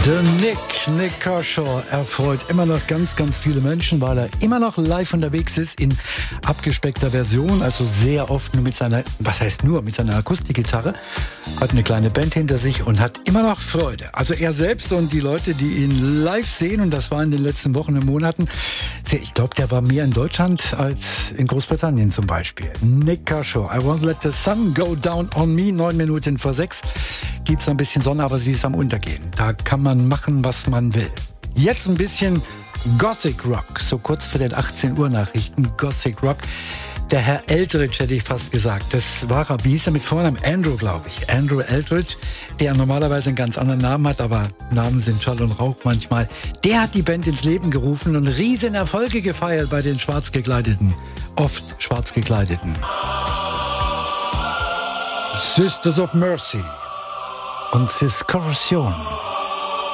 Der Nick Kershaw erfreut immer noch ganz, ganz viele Menschen, weil er immer noch live unterwegs ist in abgespeckter Version, also sehr oft nur mit seiner, mit seiner Akustikgitarre, hat eine kleine Band hinter sich und hat immer noch Freude. Also er selbst und die Leute, die ihn live sehen, und das war in den letzten Wochen und Monaten, ich glaube, der war mehr in Deutschland als in Großbritannien zum Beispiel. Nick Kershaw, I Won't Let the Sun Go Down on Me, 9 Minuten vor 6. Gibt's ein bisschen Sonne, aber sie ist am Untergehen. Da kann man machen, was man will. Jetzt ein bisschen Gothic Rock, so kurz vor den 18 Uhr Nachrichten. Gothic Rock. Der Herr Eldridge, hätte ich fast gesagt. Das war er, wie hieß er mit Vornamen? Andrew, glaube ich. Andrew Eldridge, der normalerweise einen ganz anderen Namen hat, aber Namen sind Schall und Rauch manchmal. Der hat die Band ins Leben gerufen und riesen Erfolge gefeiert bei den oft schwarz gekleideten. Sisters of Mercy und Ciscorsion.